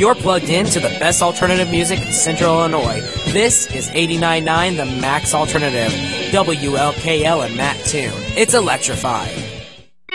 You're plugged in to the best alternative music in Central Illinois. This is 89.9 The Max Alternative, WLKL and Matt Tune. It's electrified.